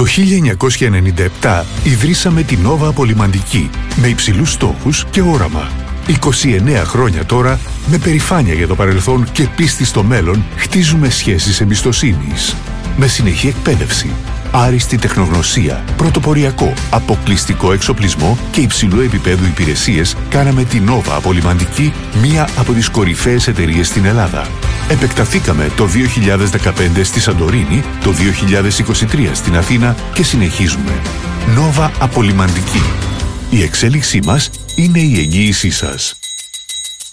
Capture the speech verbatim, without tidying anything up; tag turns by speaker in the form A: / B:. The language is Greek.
A: Το χίλια εννιακόσια ενενήντα επτά ιδρύσαμε την Nova Απολυμαντική με υψηλούς στόχους και όραμα. είκοσι εννέα χρόνια τώρα, με περηφάνεια για το παρελθόν και πίστη στο μέλλον, χτίζουμε σχέσεις εμπιστοσύνης. Με συνεχή εκπαίδευση, άριστη τεχνογνωσία, πρωτοποριακό, αποκλειστικό εξοπλισμό και υψηλού επίπεδου υπηρεσίες, κάναμε την Nova Απολυμαντική μία από τις κορυφαίες εταιρείες στην Ελλάδα. Επεκταθήκαμε το δύο χιλιάδες δεκαπέντε στη Σαντορίνη, το δύο χιλιάδες είκοσι τρία στην Αθήνα και συνεχίζουμε. Nova Απολυμαντική. Η εξέλιξή μας είναι η εγγύησή σας.